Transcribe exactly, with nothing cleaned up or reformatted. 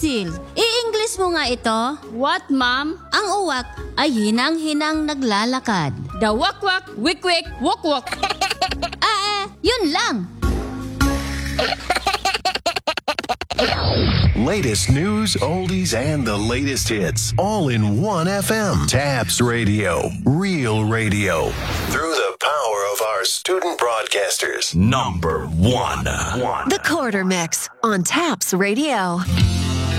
Cecil, i-English mo nga ito. What, ma'am? Ang uwak ay hinang-hinang naglalakad. The wak-wak, wik-wik, wok-wok. Ah, eh, yun lang. Latest news, oldies, and the latest hits, all in one F M. Tabs Radio, real radio. Through the power of our student broadcasters. Number one. The Quarter Mix on Taps Radio.